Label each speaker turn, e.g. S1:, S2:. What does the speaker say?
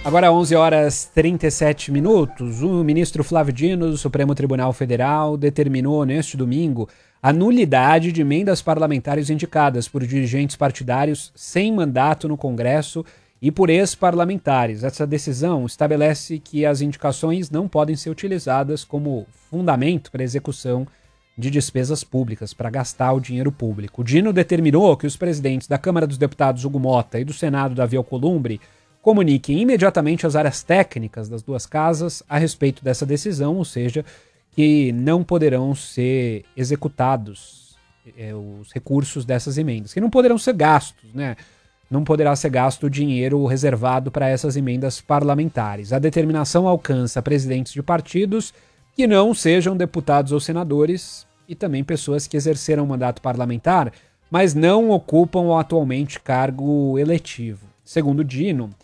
S1: Agora 11 horas 37 minutos, o ministro Flávio Dino do Supremo Tribunal Federal determinou neste domingo a nulidade de emendas parlamentares indicadas por dirigentes partidários sem mandato no Congresso e por ex-parlamentares. Essa decisão estabelece que as indicações não podem ser utilizadas como fundamento para execução de despesas públicas, para gastar o dinheiro público. O Dino determinou que os presidentes da Câmara dos Deputados, Hugo Mota, e do Senado, Davi Alcolumbre, comuniquem imediatamente às áreas técnicas das duas casas a respeito dessa decisão, ou seja, que não poderão ser executados os recursos dessas emendas, que não poderão ser gastos, né? Não poderá ser gasto o dinheiro reservado para essas emendas parlamentares. A determinação alcança presidentes de partidos que não sejam deputados ou senadores e também pessoas que exerceram mandato parlamentar, mas não ocupam atualmente cargo eletivo. Segundo Dino,